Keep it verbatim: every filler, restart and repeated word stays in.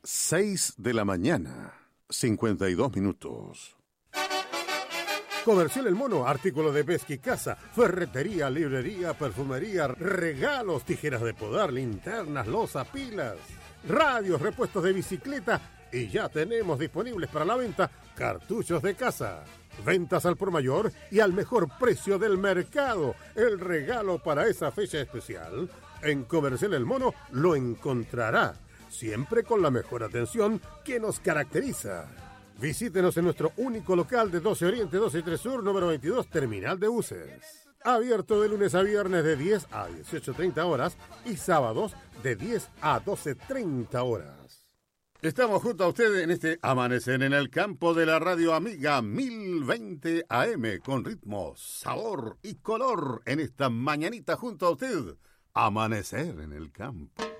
seis de la mañana, cincuenta y dos minutos. Comercial El Mono, artículo de pesca y caza, ferretería, librería, perfumería, regalos, tijeras de podar, linternas, loza, pilas, radios, repuestos de bicicleta y ya tenemos disponibles para la venta cartuchos de caza. Ventas al por mayor y al mejor precio del mercado. El regalo para esa fecha especial. En Comercial El Mono lo encontrará, siempre con la mejor atención que nos caracteriza. Visítenos en nuestro único local de doce Oriente, doce y tres Sur, número veintidós, Terminal de Buses. Abierto de lunes a viernes de diez a dieciocho treinta horas y sábados de diez a doce treinta horas. Estamos junto a usted en este Amanecer en el Campo de la Radio Amiga mil veinte A M con ritmo, sabor y color en esta mañanita junto a usted. Amanecer en el Campo.